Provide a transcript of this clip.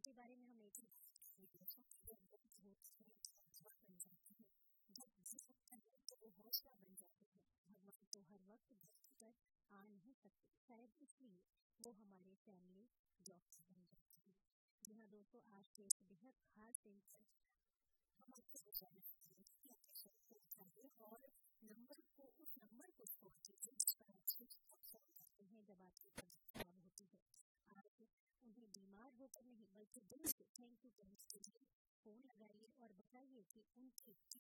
उनके बारे में हम एक ही बन जाते हैं। जब तो वो हौसला बन जाते हैं। भगवान तो हर वक्त पर आ नहीं सकते, शायद इसलिए वो हमारे फैमिली डॉक्टर बन जाते हैं। जी हाँ दोस्तों, आज के इस बेहद खास दिन पर हम आपको बताना चाहिए और नंबर को उस नंबर को छोड़ दीजिए जिस पर आप फोन करते हैं जब आपकी तबीयत खराब होती है। आप उन्हें बीमार होकर नहीं बल्कि दिल से थैंक यू कहने के लिए फोन लगाइए और बताइए कि उनकी